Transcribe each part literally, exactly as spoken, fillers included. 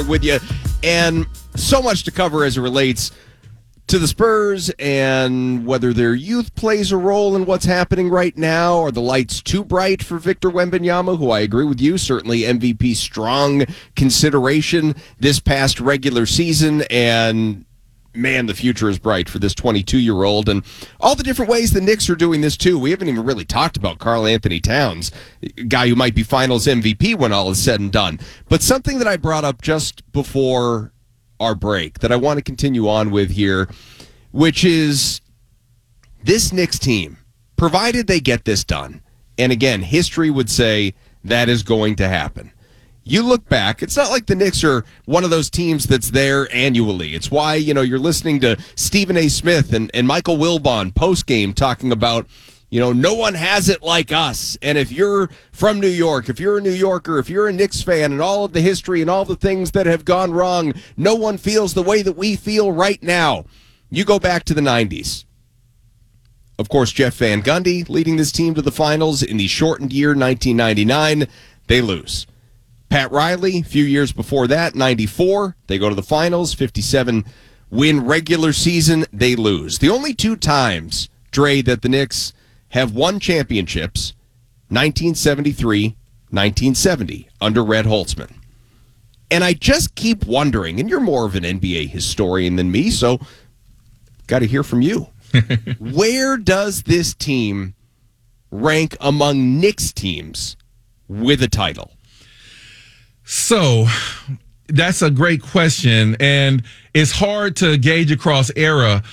with you, and so much to cover as it relates to the Spurs and whether their youth plays a role in what's happening right now. Are the lights too bright for Victor Wembanyama, who I agree with you, certainly M V P strong consideration this past regular season, and man, the future is bright for this twenty-two-year-old, and all the different ways the Knicks are doing this too. We haven't even really talked about Karl Anthony Towns, a guy who might be Finals M V P when all is said and done. But something that I brought up just before our break that I want to continue on with here, which is this Knicks team, provided they get this done, and again, history would say that is going to happen. You look back, it's not like the Knicks are one of those teams that's there annually. It's why, you know, you're listening to Stephen A. Smith and, and Michael Wilbon post-game talking about, you know, no one has it like us. And if you're from New York, if you're a New Yorker, if you're a Knicks fan, and all of the history and all the things that have gone wrong, no one feels the way that we feel right now. You go back to the nineties. Of course, Jeff Van Gundy leading this team to the finals in the shortened year nineteen ninety-nine. They lose. Pat Riley, a few years before that, ninety-four, they go to the finals, fifty-seven win regular season, they lose. The only two times, Dre, that the Knicks have won championships, nineteen seventy-three, nineteen seventy, under Red Holtzman. And I just keep wondering, and you're more of an N B A historian than me, so got to hear from you. Where does this team rank among Knicks teams with a title? So that's a great question, and it's hard to gauge across era.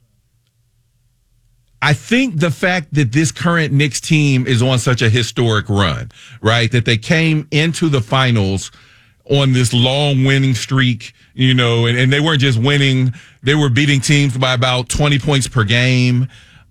I think the fact that this current Knicks team is on such a historic run, right, that they came into the finals on this long winning streak, you know, and, and they weren't just winning, they were beating teams by about twenty points per game.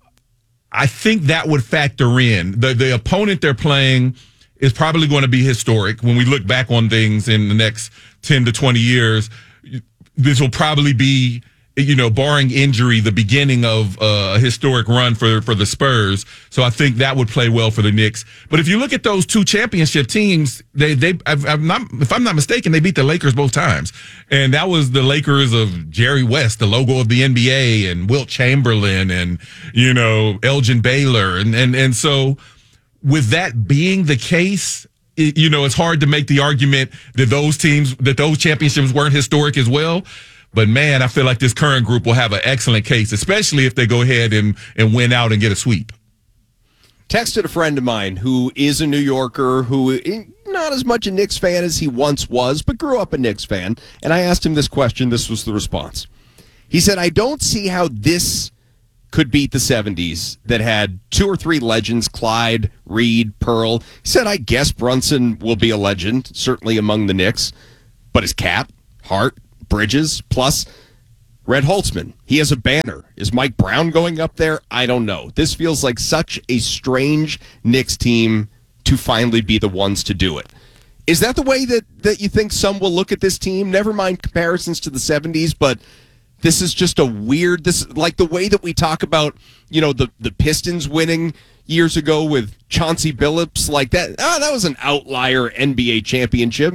I think that would factor in. The, the opponent they're playing is probably going to be historic. When we look back on things in the next ten to twenty years, this will probably be, you know, barring injury, the beginning of uh, a historic run for, for the Spurs. So I think that would play well for the Knicks. But if you look at those two championship teams, they, they, I've, I'm not, if I'm not mistaken, they beat the Lakers both times. And that was the Lakers of Jerry West, the logo of the N B A, and Wilt Chamberlain, and, you know, Elgin Baylor. And, and, and so with that being the case, it, you know, it's hard to make the argument that those teams, that those championships weren't historic as well. But, man, I feel like this current group will have an excellent case, especially if they go ahead and, and win out and get a sweep. Texted a friend of mine who is a New Yorker, who not as much a Knicks fan as he once was, but grew up a Knicks fan. And I asked him this question. This was the response. He said, I don't see how this could beat the seventies that had two or three legends, Clyde, Reed, Pearl. He said, I guess Brunson will be a legend, certainly among the Knicks. But is Cat, Hart, Bridges, plus Red Holtzman, he has a banner. Is Mike Brown going up there? I don't know. This feels like such a strange Knicks team to finally be the ones to do it. Is that the way that, that you think some will look at this team? Never mind comparisons to the seventies, but this is just a weird, this like the way that we talk about, you know, the, the Pistons winning years ago with Chauncey Billups, like that. Oh, that was an outlier N B A championship.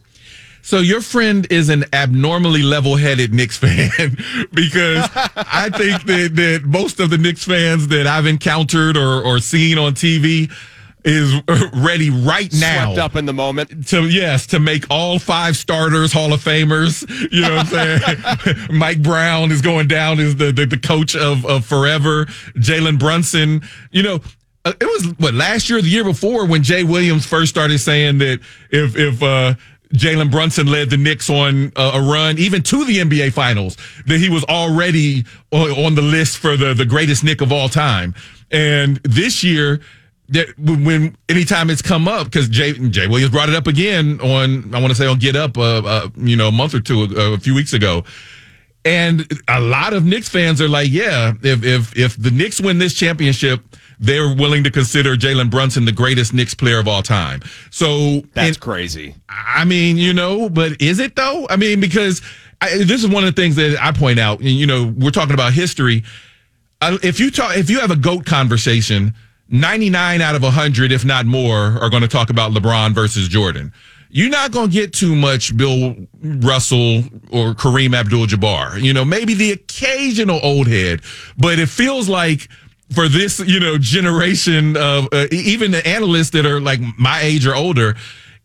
So your friend is an abnormally level-headed Knicks fan because I think that, that most of the Knicks fans that I've encountered or, or seen on T V is ready right now. Swept up in the moment. To, yes, to make all five starters Hall of Famers. You know what I'm saying? Mike Brown is going down as the, the, the coach of, of forever. Jalen Brunson, you know, uh, it was, what, last year or the year before when Jay Williams first started saying that if, if, uh, Jalen Brunson led the Knicks on uh, a run, even to the N B A Finals, that he was already on, on the list for the, the greatest Knick of all time. And this year, that when anytime it's come up, because Jay, Jay Williams brought it up again on, I want to say on Get Up, uh, uh, you know, a month or two, uh, a few weeks ago. And a lot of Knicks fans are like, yeah, if if if the Knicks win this championship, they're willing to consider Jalen Brunson the greatest Knicks player of all time. So that's and, crazy. I mean, you know, but is it though? I mean, because I, this is one of the things that I point out. And, you know, we're talking about history. Uh, if you talk, if you have a GOAT conversation, ninety-nine out of one hundred, if not more, are going to talk about LeBron versus Jordan. you're not going to get too much Bill Russell or Kareem Abdul-Jabbar. You know, maybe the occasional old head, but it feels like for this, you know, generation of uh, even the analysts that are like my age or older,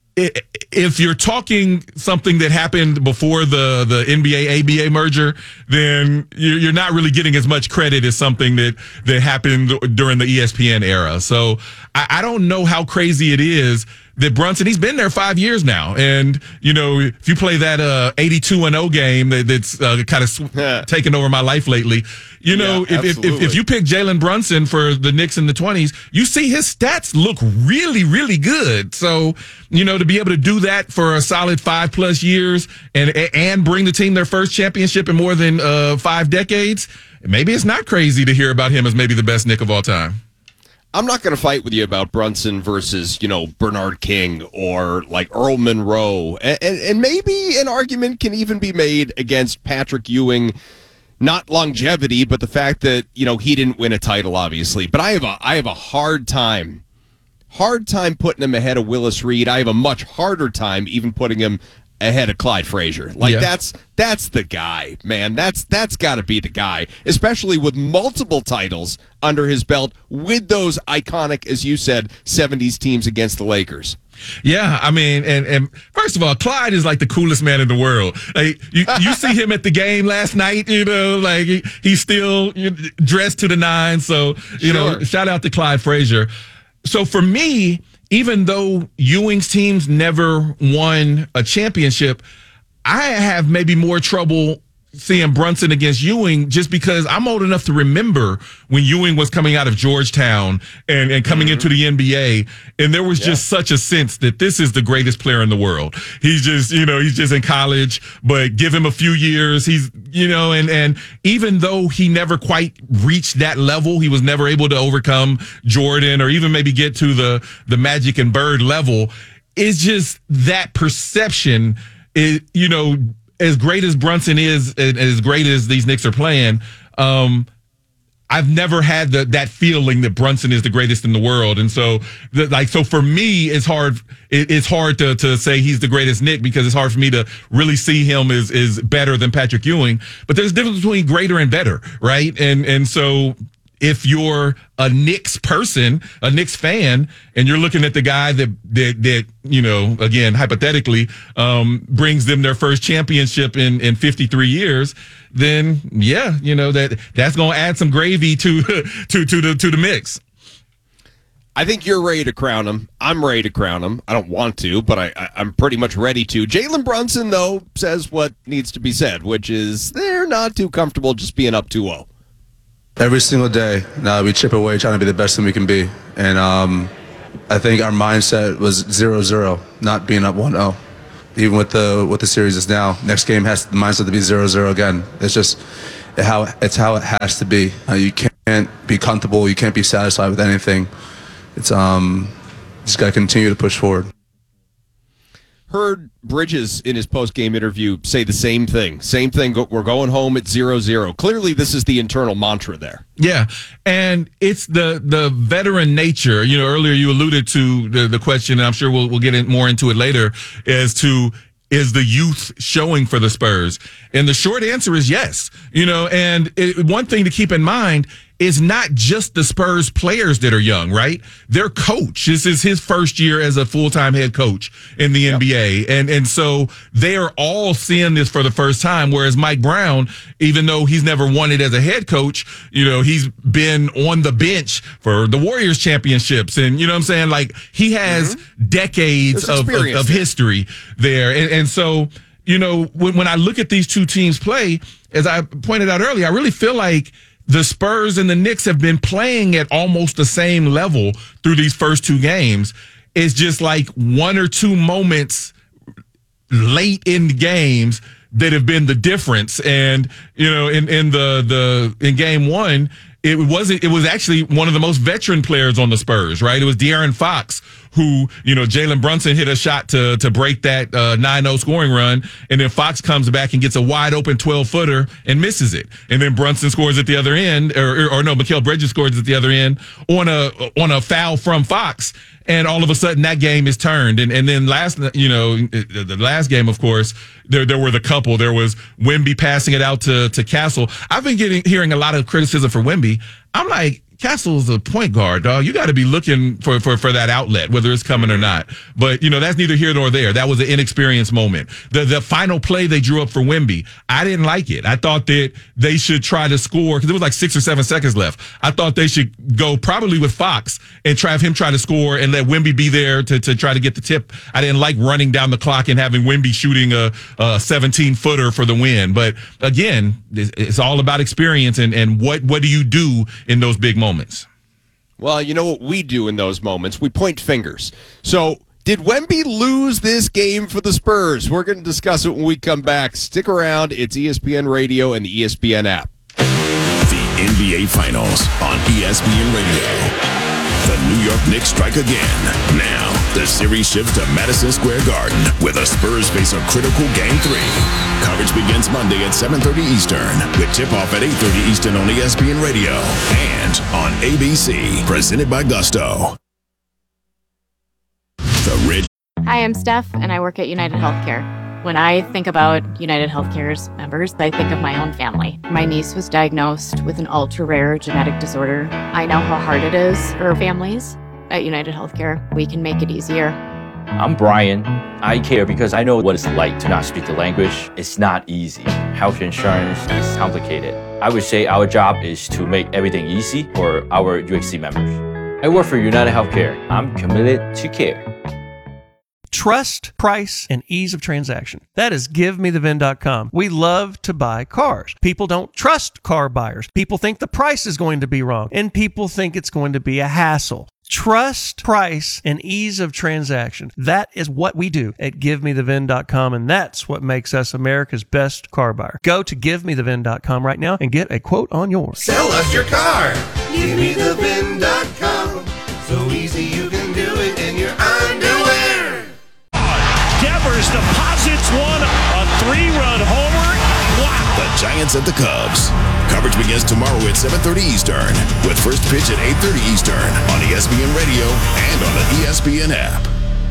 if you're talking something that happened before the, the N B A A B A merger, then you're not really getting as much credit as something that, that happened during the E S P N era. So I, I don't know how crazy it is that Brunson, he's been there five years now. And, you know, if you play that uh, eighty-two and oh game that, that's uh, kind of sw- taken over my life lately, you know, yeah, if, if, if, if you pick Jalen Brunson for the Knicks in the twenties, you see his stats look really, really good. So, you know, to be able to do that for a solid five plus years and and bring the team their first championship in more than uh, five decades, maybe it's not crazy to hear about him as maybe the best Knick of all time. I'm not going to fight with you about Brunson versus, you know, Bernard King or like Earl Monroe. And, and, and maybe an argument can even be made against Patrick Ewing, not longevity, but the fact that, you know, he didn't win a title, obviously. But I have a I have a hard time, hard time putting him ahead of Willis Reed. I have a much harder time even putting him ahead of Clyde Frazier. Like yeah. that's that's the guy, man. That's that's got to be the guy, especially with multiple titles under his belt with those iconic, as you said, seventies teams against the Lakers. Yeah, I mean, and, and first of all, Clyde is like the coolest man in the world. Like you, you see him at the game last night, you know, like he, he's still dressed to the nines. So, you sure. know, shout out to Clyde Frazier. So for me, even though Ewing's teams never won a championship, I have maybe more trouble seeing Brunson against Ewing just because I'm old enough to remember when Ewing was coming out of Georgetown and, and coming mm-hmm. into the N B A. And there was yeah. just such a sense that this is the greatest player in the world. He's just, you know, he's just in college, but give him a few years. He's, you know, and, and even though he never quite reached that level, he was never able to overcome Jordan or even maybe get to the, the Magic and Bird level. It's just that perception is, you know, as great as Brunson is, and as great as these Knicks are playing, um, I've never had the, that feeling that Brunson is the greatest in the world. And so, the, like, so for me, it's hard, it, it's hard to, to say he's the greatest Knick because it's hard for me to really see him as, as better than Patrick Ewing. But there's a difference between greater and better, right? And, and so, if you're a Knicks person, a Knicks fan, and you're looking at the guy that, that, that, you know, again, hypothetically, um, brings them their first championship in, in fifty-three years, then yeah, you know, that, that's going to add some gravy to, to, to the, to the mix. I think you're ready to crown him. I'm ready to crown him. I don't want to, but I, I, I'm pretty much ready to. Jalen Brunson, though, says what needs to be said, which is they're not too comfortable just being up two oh. Every single day, uh, we chip away trying to be the best thing we can be. And um, I think our mindset was zero zero, not being up one oh. Even with the what the series is now, next game has the mindset to be zero zero again. It's just how it's how it has to be. Uh, you can't be comfortable. You can't be satisfied with anything. It's um, just got to continue to push forward. Heard Bridges in his post-game interview say the same thing. Same thing. We're going home at zero zero. Clearly, this is the internal mantra there. Yeah, and it's the the veteran nature. You know, earlier you alluded to the, the question, and I'm sure we'll we'll get in more into it later, as to is the youth showing for the Spurs? And the short answer is yes. You know, and it, one thing to keep in mind is not just the Spurs players that are young, right? Their coach. This is his first year as a full-time head coach in the yep. N B A. And, and so they are all seeing this for the first time. Whereas Mike Brown, even though he's never won it as a head coach, you know, he's been on the bench for the Warriors championships. And you know what I'm saying? Like he has mm-hmm. decades of, of, of history there. And, and so, you know, when, when I look at these two teams play, as I pointed out earlier, I really feel like the Spurs and the Knicks have been playing at almost the same level through these first two games. It's just like one or two moments late in the games that have been the difference. And, you know, in, in the, the, in game one, it wasn't, it was actually one of the most veteran players on the Spurs, right? It was De'Aaron Fox who, you know, Jalen Brunson hit a shot to to break that uh, nine oh scoring run, and then Fox comes back and gets a wide open twelve-footer and misses it. And then Brunson scores at the other end, or, or, or no, Mikal Bridges scores at the other end on a on a foul from Fox. And all of a sudden that game is turned. And and then last, you know, the last game, of course, there there were the couple. There was Wemby passing it out to, to Castle. I've been getting hearing a lot of criticism for Wemby. I'm like, Castle's a point guard, dog. You got to be looking for, for, for that outlet, whether it's coming or not. But, you know, that's neither here nor there. That was an inexperienced moment. The the final play they drew up for Wemby, I didn't like it. I thought that they should try to score because there was like six or seven seconds left. I thought they should go probably with Fox and try have him try to score and let Wemby be there to, to try to get the tip. I didn't like running down the clock and having Wemby shooting a, a seventeen-footer for the win. But, again, it's, it's all about experience and, and what, what do you do in those big moments. moments. Well, you know what we do in those moments? We point fingers. So, did Wemby lose this game for the Spurs? We're going to discuss it when we come back. Stick around. It's E S P N Radio and the E S P N app. The N B A Finals on E S P N Radio. The New York Knicks strike again. Now, the series shifts to Madison Square Garden, where the Spurs face a critical Game three. Coverage begins Monday at seven thirty Eastern, with tip-off at eight thirty Eastern on E S P N Radio and on A B C, presented by Gusto. The Red. Hi, I'm Steph, and I work at United Healthcare. When I think about United Healthcare's members, I think of my own family. My niece was diagnosed with an ultra-rare genetic disorder. I know how hard it is for families. At United Healthcare, we can make it easier. I'm Brian. I care because I know what it's like to not speak the language. It's not easy. Health insurance is complicated. I would say our job is to make everything easy for our U H C members. I work for United Healthcare. I'm committed to care. Trust, price, and ease of transaction. That is give me the V I N dot com. We love to buy cars. People don't trust car buyers. People think the price is going to be wrong, and people think it's going to be a hassle. Trust, price, and ease of transaction. That is what we do at give me the V I N dot com, and that's what makes us America's best car buyer. Go to give me the V I N dot com right now and get a quote on yours. Sell us your car. give me the V I N dot com. So easy you can do it in your underwear. Devers deposits one, a three-run homer. Wow. The Giants at the Cubs. Coverage begins tomorrow at seven thirty Eastern, with first pitch at eight thirty Eastern on E S P N Radio and on the E S P N app.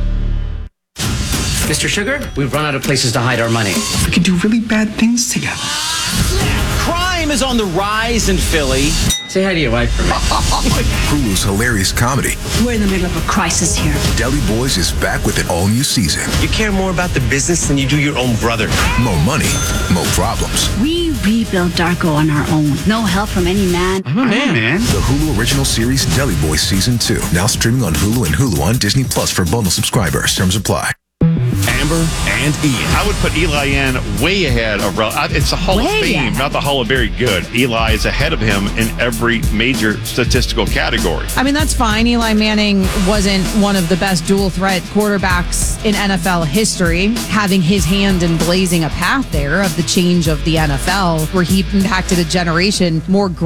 Mister Sugar, we've run out of places to hide our money. We could do really bad things together. Crime is on the rise in Philly. Say hi to your wife for me. Hulu's hilarious comedy. We're in the middle of a crisis here. Deli Boys is back with an all-new season. You care more about the business than you do your own brother. More money, more problems. We rebuilt Darko on our own. No help from any man. I'm a man, man. The Hulu original series Deli Boys Season two. Now streaming on Hulu and Hulu on Disney Plus for bundle subscribers. Terms apply. Amber and Ian. I would put Eli in way ahead of Rel. It's a Hall way of Fame, ahead. Not the Hall of Very Good. Eli is ahead of him in every major statistical category. I mean, that's fine. Eli Manning wasn't one of the best dual threat quarterbacks in N F L history, having his hand in blazing a path there of the change of the N F L, where he impacted a generation more